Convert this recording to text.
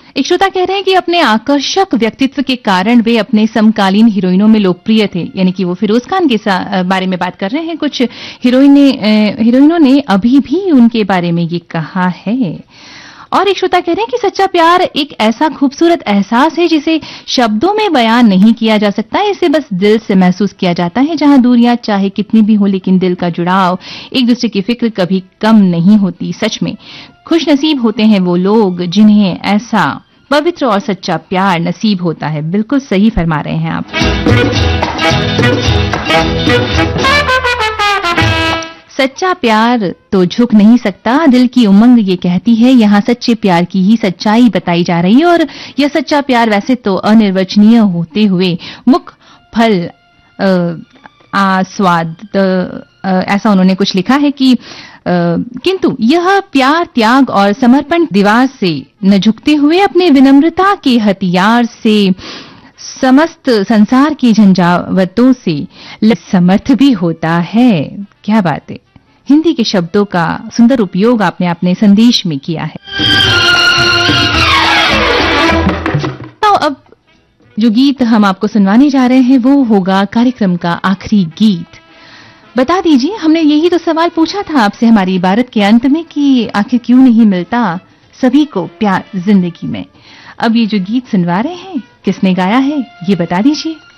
एक श्रोता कह रहे हैं कि अपने आकर्षक व्यक्तित्व के कारण वे अपने समकालीन हीरोइनों में लोकप्रिय थे, यानी कि वो फिरोज खान के बारे में बात कर रहे हैं। कुछ हीरोइनों ने अभी भी उनके बारे में ये कहा है। और एक श्रोता कह रहे हैं कि सच्चा प्यार एक ऐसा खूबसूरत एहसास है जिसे शब्दों में बयान नहीं किया जा सकता, इसे बस दिल से महसूस किया जाता है। जहां दूरियां चाहे कितनी भी हो, लेकिन दिल का जुड़ाव, एक दूसरे की फिक्र कभी कम नहीं होती। सच में खुश नसीब होते हैं वो लोग जिन्हें ऐसा पवित्र और सच्चा प्यार नसीब होता है। बिल्कुल सही फरमा रहे हैं आप। सच्चा प्यार तो झुक नहीं सकता, दिल की उमंग ये कहती है। यहाँ सच्चे प्यार की ही सच्चाई बताई जा रही है। और यह सच्चा प्यार वैसे तो अनिर्वचनीय होते हुए मुख फल आस्वाद, ऐसा उन्होंने कुछ लिखा है कि किंतु यह प्यार त्याग और समर्पण दीवार से न झुकते हुए अपने विनम्रता के हथियार से समस्त संसार की झंझावतों से समर्थ भी होता है। क्या बात है! हिंदी के शब्दों का सुंदर उपयोग आपने अपने संदेश में किया है। तो अब जो गीत हम आपको सुनवाने जा रहे हैं वो होगा कार्यक्रम का आखिरी गीत। बता दीजिए, हमने यही तो सवाल पूछा था आपसे हमारी इबारत के अंत में कि आखिर क्यों नहीं मिलता सभी को प्यार जिंदगी में। अब ये जो गीत सुनवा रहे हैं किसने गाया है ये बता दीजिए।